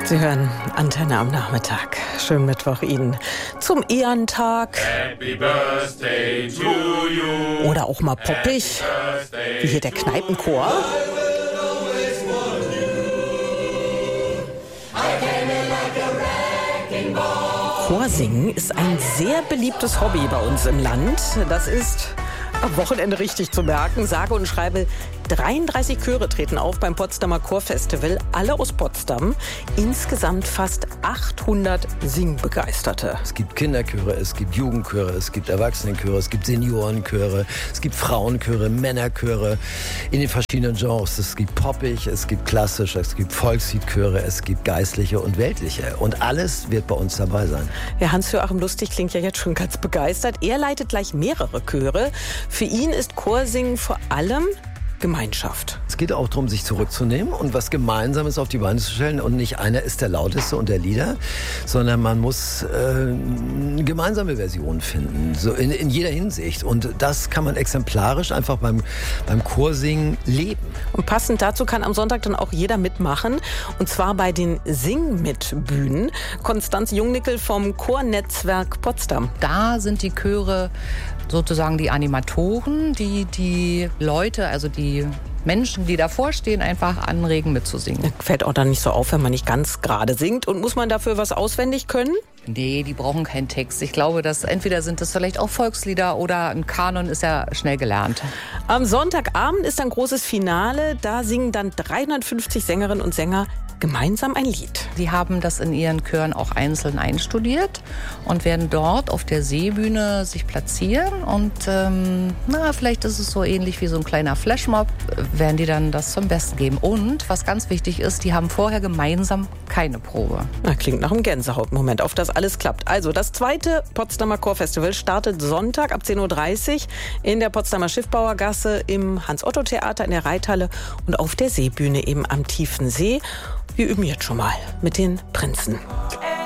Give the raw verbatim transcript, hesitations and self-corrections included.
Sie hören Antenne am Nachmittag. Schönen Mittwoch Ihnen zum Ehrentag. Happy Birthday to you. Oder auch mal poppig, wie hier der Kneipenchor. Chorsingen ist ein sehr beliebtes Hobby bei uns im Land. Das ist am Wochenende richtig zu merken. Sage und schreibe dreiunddreißig Chöre treten auf beim Potsdamer Chorfestival, alle aus Potsdam. Insgesamt fast achthundert Singbegeisterte. Es gibt Kinderchöre, es gibt Jugendchöre, es gibt Erwachsenenchöre, es gibt Seniorenchöre, es gibt Frauenchöre, Männerchöre in den verschiedenen Genres. Es gibt poppig, es gibt klassisch, es gibt Volksliedchöre, es gibt geistliche und weltliche. Und alles wird bei uns dabei sein. Ja, Hans-Joachim Lustig klingt ja jetzt schon ganz begeistert. Er leitet gleich mehrere Chöre. Für ihn ist Chorsingen vor allem Gemeinschaft. Es geht auch darum, sich zurückzunehmen und was Gemeinsames auf die Beine zu stellen. Und nicht einer ist der Lauteste und der Leader, sondern man muss äh, eine gemeinsame Version finden, so in, in jeder Hinsicht. Und das kann man exemplarisch einfach beim, beim Chorsingen leben. Und passend dazu kann am Sonntag dann auch jeder mitmachen. Und zwar bei den Sing-Mit-Bühnen. Konstanz Jungnickel vom Chornetzwerk Potsdam. Da sind die Chöre sozusagen die Animatoren, die die Leute, also die Menschen, die davor stehen, einfach anregen mitzusingen. Fällt auch dann nicht so auf, wenn man nicht ganz gerade singt. Und muss man dafür was auswendig können? Nee, die brauchen keinen Text. Ich glaube, dass entweder sind das vielleicht auch Volkslieder oder ein Kanon ist ja schnell gelernt. Am Sonntagabend ist ein großes Finale. Da singen dann dreihundertfünfzig Sängerinnen und Sänger gemeinsam ein Lied. Die haben das in ihren Chören auch einzeln einstudiert und werden dort auf der Seebühne sich platzieren. Und ähm, na, vielleicht ist es so ähnlich wie so ein kleiner Flashmob, werden die dann das zum Besten geben. Und was ganz wichtig ist, die haben vorher gemeinsam keine Probe. Na, klingt nach einem Gänsehautmoment, auf das alles klappt. Also das zweite Potsdamer Chorfestival startet Sonntag ab zehn Uhr dreißig in der Potsdamer Schiffbauergasse, im Hans-Otto-Theater, in der Reithalle und auf der Seebühne eben am Tiefen See. Wir üben jetzt schon mal mit den Prinzen.